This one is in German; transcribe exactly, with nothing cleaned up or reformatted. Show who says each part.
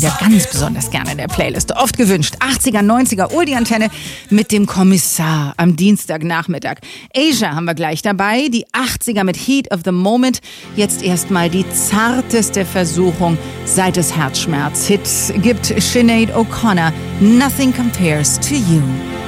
Speaker 1: Ja, ganz besonders gerne in der Playlist. Oft gewünscht. achtziger, neunziger, Oldie-Antenne mit dem Kommissar am Dienstagnachmittag. Asia haben wir gleich dabei. Die achtziger mit Heat of the Moment. Jetzt erstmal die zarteste Versuchung, seit es Herzschmerz-Hits gibt. Sinead O'Connor, Nothing Compares to You.